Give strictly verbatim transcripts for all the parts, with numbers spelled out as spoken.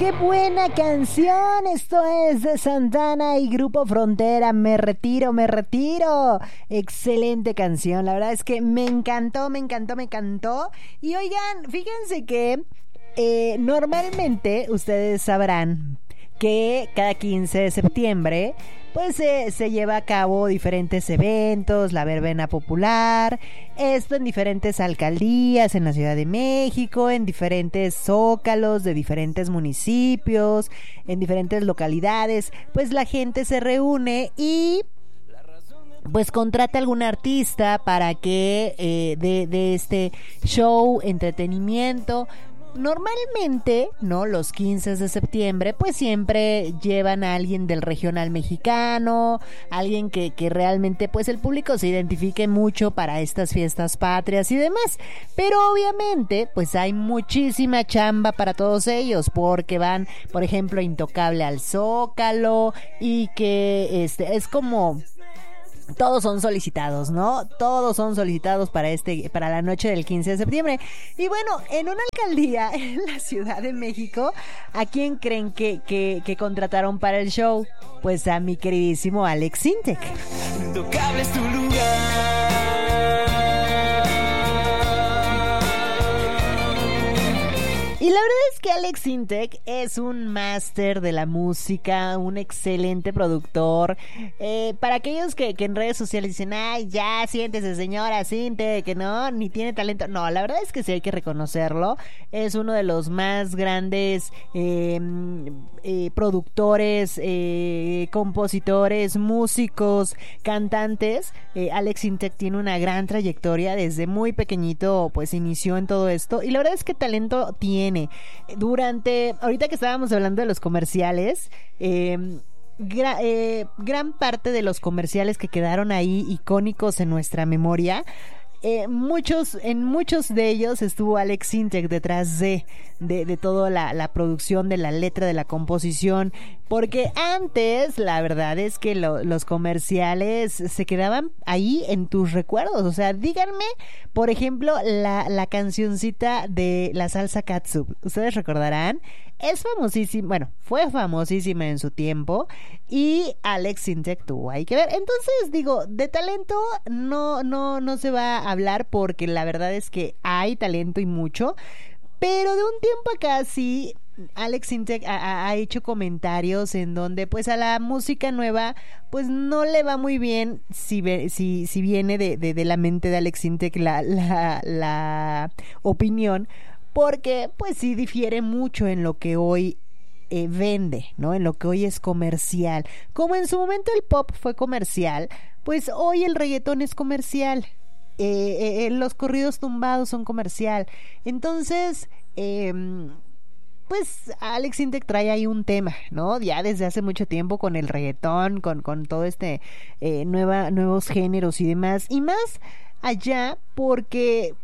¡Qué buena canción! Esto es de Santana y Grupo Frontera. Me retiro, me retiro. Excelente canción. La verdad es que me encantó, me encantó, me encantó. Y oigan, fíjense que eh, normalmente ustedes sabrán que cada quince de septiembre pues eh, se lleva a cabo diferentes eventos, la verbena popular, esto en diferentes alcaldías en la Ciudad de México, en diferentes zócalos de diferentes municipios, en diferentes localidades, pues la gente se reúne y pues contrata a algún artista para que eh, de, de este show, entretenimiento. Normalmente, ¿no? Los quince de septiembre, pues siempre llevan a alguien del regional mexicano, alguien que, que realmente, pues el público se identifique mucho para estas fiestas patrias y demás. Pero obviamente, pues hay muchísima chamba para todos ellos, porque van, por ejemplo, Intocable al Zócalo y que este es como... Todos son solicitados, ¿no? Todos son solicitados para este, para la noche del quince de septiembre. Y bueno, en una alcaldía en la Ciudad de México, ¿a quién creen que, que, que contrataron para el show? Pues a mi queridísimo Alex Sintek. Intocable es tu lugar. Y la verdad es que Alex Sintek es un máster de la música, un excelente productor. Eh, para aquellos que, que en redes sociales dicen, ay, ya, siéntese señora Sintek, que no, ni tiene talento. No, la verdad es que sí hay que reconocerlo. Es uno de los más grandes eh, eh, productores, eh, compositores, músicos, cantantes. Eh, Alex Sintek tiene una gran trayectoria. Desde muy pequeñito, pues inició en todo esto. Y la verdad es que talento tiene. Durante, ahorita que estábamos hablando de los comerciales, eh, gra, eh, gran parte de los comerciales que quedaron ahí icónicos en nuestra memoria, eh, muchos, en muchos de ellos estuvo Alex Sintek detrás de, de, de toda la, la producción, de la letra, de la composición, porque antes la verdad es que lo, los comerciales se quedaban ahí en tus recuerdos. O sea, díganme, por ejemplo, la, la cancioncita de la salsa catsup, ustedes recordarán, es famosísima, bueno, fue famosísima en su tiempo y Alex Sintek tuvo ahí que ver. Entonces digo, de talento no, no, no se va a hablar, porque la verdad es que hay talento y mucho, pero de un tiempo acá sí Alex Sintek ha, ha hecho comentarios en donde pues a la música nueva pues no le va muy bien si, ve, si, si viene de, de, de la mente de Alex Sintek la, la, la opinión, porque pues sí difiere mucho en lo que hoy eh, vende, ¿no? En lo que hoy es comercial. Como en su momento el pop fue comercial, pues hoy el reggaetón es comercial. Eh, eh, los corridos tumbados son comercial. Entonces, eh, pues Alex Sintek trae ahí un tema, ¿no? Ya desde hace mucho tiempo con el reggaetón, con, con todo este eh, nueva, nuevos géneros y demás. Y más allá porque...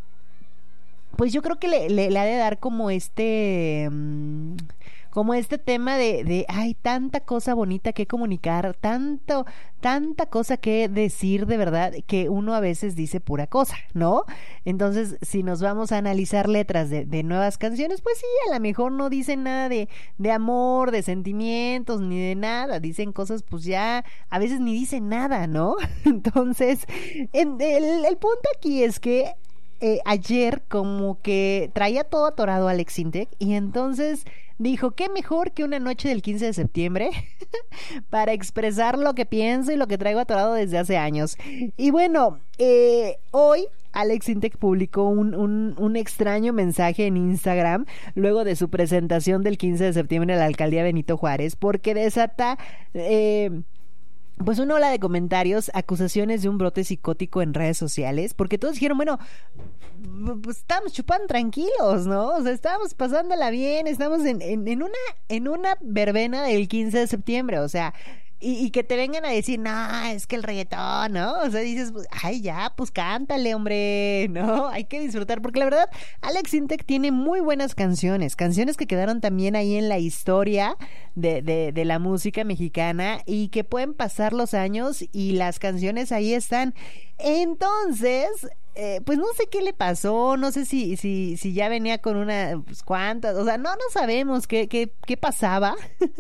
pues yo creo que le, le, le ha de dar como este... Um, como este tema de, de, hay tanta cosa bonita que comunicar, tanto, tanta cosa que decir de verdad, que uno a veces dice pura cosa, ¿no? Entonces, si nos vamos a analizar letras de, de nuevas canciones, pues sí, a lo mejor no dicen nada de, de amor, de sentimientos, ni de nada, dicen cosas pues ya, a veces ni dicen nada, ¿no? Entonces, en, el, el punto aquí es que Eh, ayer como que traía todo atorado Alex Sintek y entonces dijo, qué mejor que una noche del quince de septiembre para expresar lo que pienso y lo que traigo atorado desde hace años. Y bueno, eh, hoy Alex Sintek publicó un, un, un extraño mensaje en Instagram luego de su presentación del quince de septiembre en la alcaldía Benito Juárez, porque desata... Eh, pues una ola de comentarios, acusaciones de un brote psicótico en redes sociales, porque todos dijeron, bueno, pues estábamos chupando tranquilos, ¿no? O sea, estábamos pasándola bien, estamos en, en, en una, en una verbena del quince de septiembre, o sea, y, y que te vengan a decir, no, es que el reggaetón, ¿no? O sea, dices, pues, ay, ya, pues cántale, hombre, ¿no? Hay que disfrutar, porque la verdad, Alex Sintek tiene muy buenas canciones, canciones que quedaron también ahí en la historia de, de, de la música mexicana y que pueden pasar los años y las canciones ahí están. Entonces, eh, pues no sé qué le pasó, no sé si, si, si ya venía con una, pues cuántas, o sea, no, no sabemos qué, qué, qué pasaba.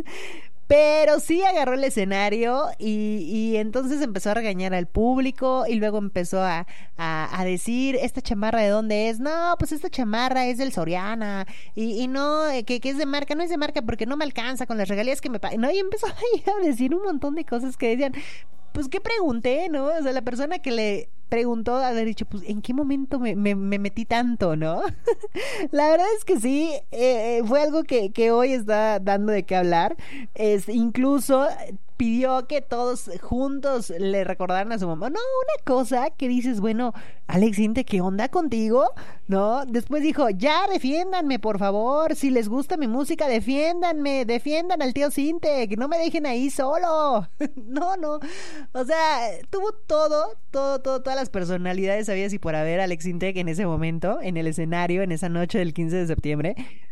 Pero sí agarró el escenario y, y entonces empezó a regañar al público y luego empezó a, a, a decir, ¿esta chamarra de dónde es? No, pues esta chamarra es del Soriana y, y no, eh, que, que es de marca, no es de marca porque no me alcanza con las regalías que me pagan. No, y empezó ahí a decir un montón de cosas que decían, pues qué pregunté, ¿no? O sea, la persona que le preguntó haber dicho, pues, ¿en qué momento me, me, me metí tanto, no? La verdad es que sí, eh, fue algo que, que hoy está dando de qué hablar. Es, incluso pidió que todos juntos le recordaran a su mamá. No, una cosa que dices, bueno, Alex Inte, ¿qué onda contigo? ¿No? Después dijo, ya, defiéndanme, por favor. Si les gusta mi música, defiéndanme, defiendan al tío Sinte, que no me dejen ahí solo. No, no. O sea, tuvo todo, todo, todo, todas las personalidades habidas y por haber Alex Intec en ese momento, en el escenario, en esa noche del quince de septiembre,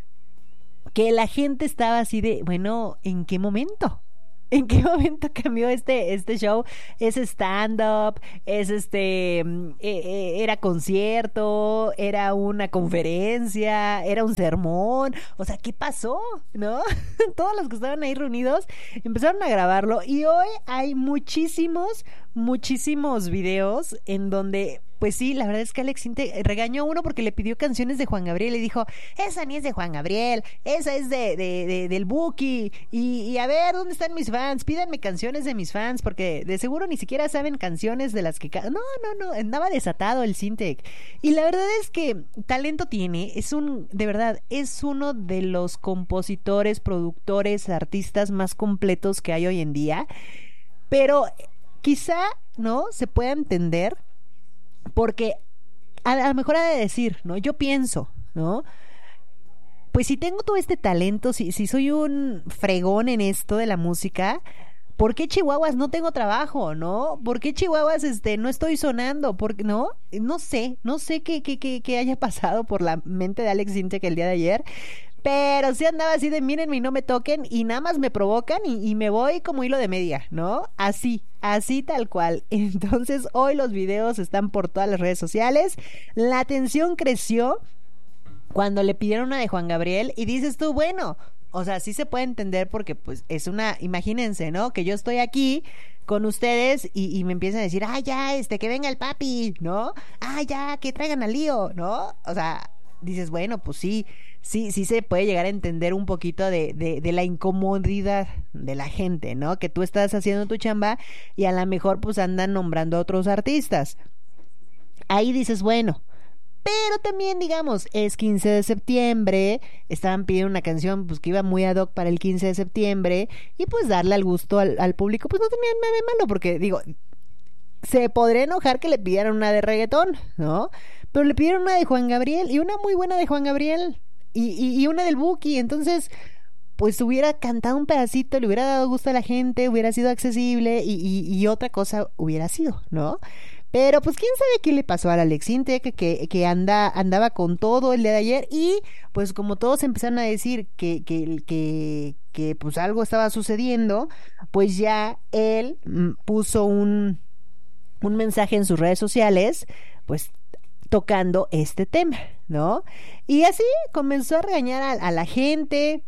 que la gente estaba así de, bueno, ¿en qué momento? ¿En qué momento cambió este, este show? Es stand-up, es este, eh, eh, era concierto, era una conferencia, era un sermón. O sea, ¿qué pasó? ¿No? Todos los que estaban ahí reunidos empezaron a grabarlo y hoy hay muchísimos, muchísimos videos en donde... Pues sí, la verdad es que Alex Intec regañó a uno porque le pidió canciones de Juan Gabriel y dijo, esa ni es de Juan Gabriel, esa es de, de, de del Buki y, y a ver, ¿dónde están mis fans? Pídanme canciones de mis fans porque de seguro ni siquiera saben canciones de las que... Ca no, no, no, andaba desatado el Intec. Y la verdad es que talento tiene, es un, de verdad, es uno de los compositores, productores, artistas más completos que hay hoy en día, pero quizá, ¿no? Se pueda entender porque a, a lo mejor ha de decir, ¿no? Yo pienso, ¿no? Pues si tengo todo este talento, si, si soy un fregón en esto de la música, ¿por qué Chihuahuas no tengo trabajo, no? ¿Por qué Chihuahuas este, no estoy sonando? ¿Por, no? No sé, no sé qué, qué, qué, qué haya pasado por la mente de Alex Intec el día de ayer. Pero sí andaba así de mírenme y no me toquen y nada más me provocan y, y me voy como hilo de media, ¿no? Así, así tal cual. Entonces hoy los videos están por todas las redes sociales. La atención creció cuando le pidieron una de Juan Gabriel y dices tú, bueno, o sea, sí se puede entender porque pues es una, imagínense, ¿no? Que yo estoy aquí con ustedes y, y me empiezan a decir, ah, ya, este, que venga el papi, ¿no? Ah, ya, que traigan al lío, ¿no? O sea, dices, bueno, pues sí, sí, sí se puede llegar a entender un poquito de, de, de la incomodidad de la gente, ¿no? Que tú estás haciendo tu chamba y a lo mejor pues andan nombrando a otros artistas. Ahí dices, bueno, pero también, digamos, es quince de septiembre, estaban pidiendo una canción pues que iba muy ad hoc para el quince de septiembre y pues darle al gusto al, al público, pues no tenía nada de malo, porque digo, se podría enojar que le pidieran una de reggaetón, ¿no? Pero le pidieron una de Juan Gabriel y una muy buena de Juan Gabriel y, y, y una del Buki, entonces pues hubiera cantado un pedacito, le hubiera dado gusto a la gente, hubiera sido accesible y, y, y otra cosa hubiera sido, ¿no? Pero pues quién sabe qué le pasó al Alex Intec, que, que anda, andaba con todo el día de ayer y pues como todos empezaron a decir que, que, que, que pues algo estaba sucediendo, pues ya él mm, puso un, un mensaje en sus redes sociales, pues tocando este tema, ¿no? Y así comenzó a regañar a, a la gente,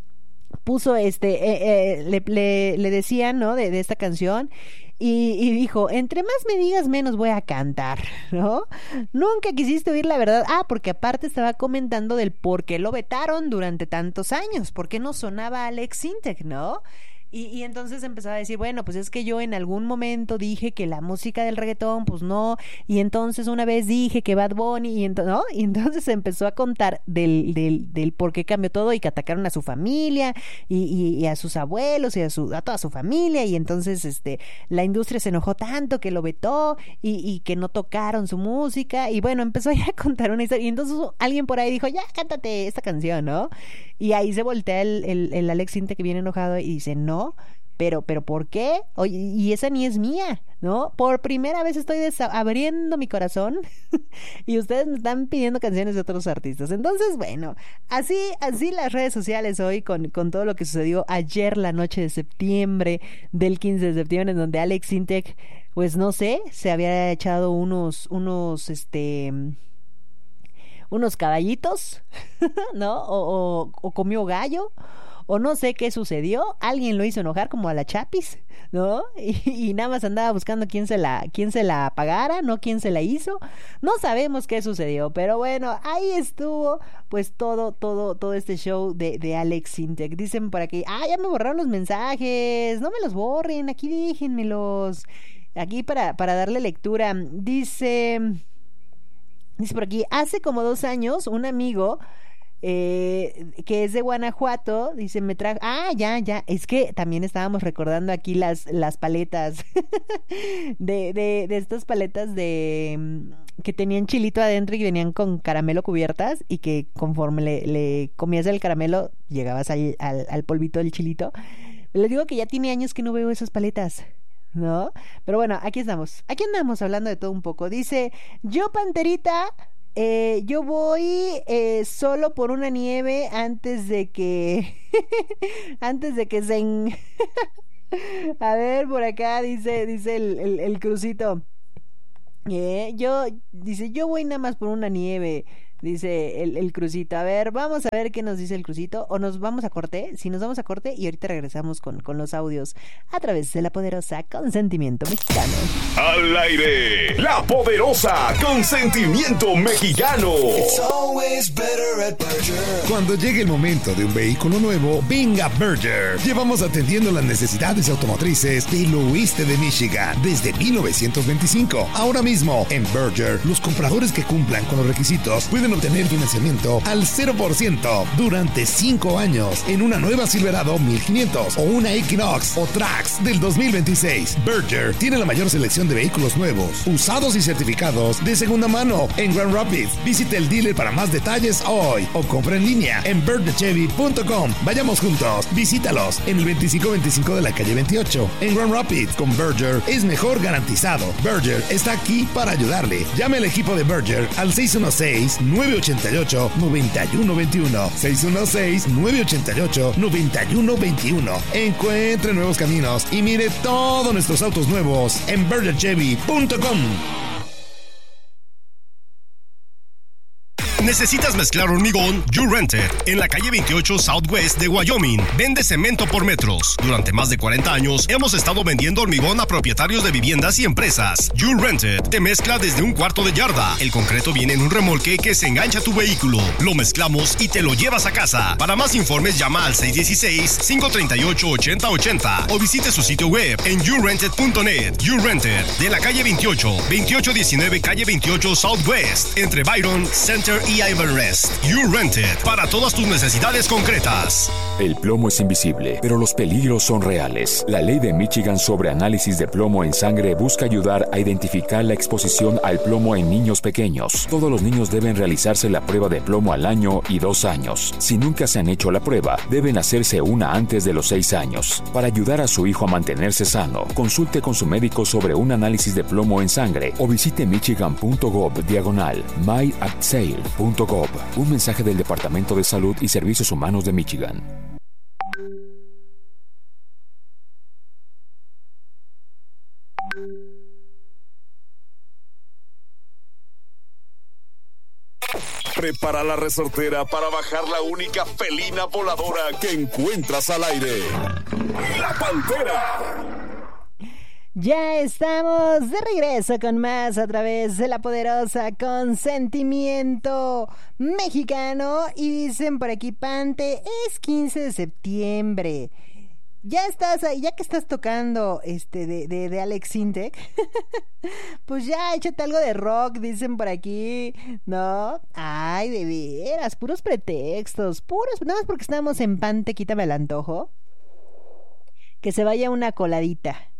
puso este, eh, eh, le, le, le decían, ¿no? De, de esta canción. Y, y dijo, entre más me digas, menos voy a cantar, ¿no? Nunca quisiste oír la verdad. Ah, porque aparte estaba comentando del por qué lo vetaron durante tantos años, por qué no sonaba Alex Intec, ¿no? Y, y entonces empezaba a decir, bueno, pues es que yo en algún momento dije que la música del reggaetón, pues no, y entonces una vez dije que Bad Bunny, y ento ¿no? Y entonces empezó a contar del, del, del por qué cambió todo y que atacaron a su familia y, y, y a sus abuelos y a, su, a toda su familia, y entonces este la industria se enojó tanto que lo vetó y, y que no tocaron su música, y bueno, empezó ya a contar una historia, y entonces alguien por ahí dijo, ya, cántate esta canción, ¿no? Y ahí se voltea el, el, el Alex Intec que viene enojado y dice, no, pero, pero ¿por qué? Oye, y esa ni es mía, ¿no? Por primera vez estoy abriendo mi corazón y ustedes me están pidiendo canciones de otros artistas. Entonces, bueno, así, así las redes sociales hoy con, con todo lo que sucedió ayer, la noche de septiembre, del quince de septiembre, en donde Alex Intec pues no sé, se había echado unos, unos, este, unos caballitos, ¿no? O, o, o comió gallo, o no sé qué sucedió, alguien lo hizo enojar como a la Chapis, ¿no? Y, y nada más andaba buscando quién se la, quién se la pagara, no quién se la hizo, no sabemos qué sucedió, pero bueno, ahí estuvo, pues todo, todo, todo este show de, de Alex Sintek. Dicen por aquí, ah, ya me borraron los mensajes, no me los borren, aquí déjenmelos, aquí para, para darle lectura. Dice, dice por aquí, hace como dos años un amigo eh, que es de Guanajuato, dice, me trajo, ah, ya, ya, es que también estábamos recordando aquí las, las paletas, de, de, de estas paletas de, mm, que tenían chilito adentro y venían con caramelo cubiertas, y que conforme le, le comías el caramelo, llegabas al, al, al polvito del chilito. Les digo que ya tiene años que no veo esas paletas, ¿no? Pero bueno, aquí estamos, aquí andamos hablando de todo un poco. Dice, yo Panterita, Eh, yo voy eh, solo por una nieve antes de que antes de que se en... A ver, por acá dice dice el, el, el crucito. Eh, yo dice, yo voy nada más por una nieve, dice el, el crucito. A ver, vamos a ver qué nos dice el crucito. O nos vamos a corte, si nos vamos a corte, y ahorita regresamos con, con los audios a través de la poderosa Consentimiento Mexicano. Al aire, la poderosa Consentimiento Mexicano. Cuando llegue el momento de un vehículo nuevo, venga Berger. Llevamos atendiendo las necesidades automotrices del oeste de Michigan desde mil novecientos veinticinco. Ahora mismo, en Berger, los compradores que cumplan con los requisitos pueden obtener financiamiento al cero por ciento durante cinco años en una nueva Silverado mil quinientos o una Equinox o Trax del dos mil veintiséis. Berger tiene la mayor selección de vehículos nuevos, usados y certificados de segunda mano en Grand Rapids. Visite el dealer para más detalles hoy o compra en línea en berger chevy punto com. Vayamos juntos, visítalos en el veinticinco veinticinco de la calle veintiocho en Grand Rapids. Con Berger es mejor garantizado. Berger está aquí para ayudarle. Llame al equipo de Berger al seis uno seis, nueve ocho ocho, nueve uno dos uno. seis uno seis, nueve ocho ocho, nueve uno dos uno. Encuentre nuevos caminos y mire todos nuestros autos nuevos en berger chevy punto com. ¿Necesitas mezclar hormigón? You Rented, en la calle veintiocho Southwest de Wyoming. Vende cemento por metros. Durante más de cuarenta años hemos estado vendiendo hormigón a propietarios de viviendas y empresas. You Rented te mezcla desde un cuarto de yarda. El concreto viene en un remolque que se engancha a tu vehículo. Lo mezclamos y te lo llevas a casa. Para más informes llama al seis uno seis, cinco tres ocho, ocho cero ocho cero o visite su sitio web en you rented punto net. You Rented, de la calle veintiocho, veintiocho diecinueve calle veintiocho Southwest, entre Byron, Center y Everest. You Rented, para todas tus necesidades concretas. El plomo es invisible, pero los peligros son reales. La ley de Michigan sobre análisis de plomo en sangre busca ayudar a identificar la exposición al plomo en niños pequeños. Todos los niños deben realizarse la prueba de plomo al año y dos años. Si nunca se han hecho la prueba, deben hacerse una antes de los seis años. Para ayudar a su hijo a mantenerse sano, consulte con su médico sobre un análisis de plomo en sangre o visite michigan.gov diagonal my at sale punto gov. Un mensaje del Departamento de Salud y Servicios Humanos de Michigan. Prepara la resortera para bajar la única felina voladora que encuentras al aire. La Pantera. Ya estamos de regreso con más a través de la poderosa Consentimiento Mexicano. Y dicen por aquí, Pante, es quince de septiembre. Ya estás ahí, ya que estás tocando este de, de, de Alex Sintek, pues ya échate algo de rock, dicen por aquí, ¿no? Ay, de veras, puros pretextos, puros, nada más porque estamos en Pante, quítame el antojo. Que se vaya una coladita.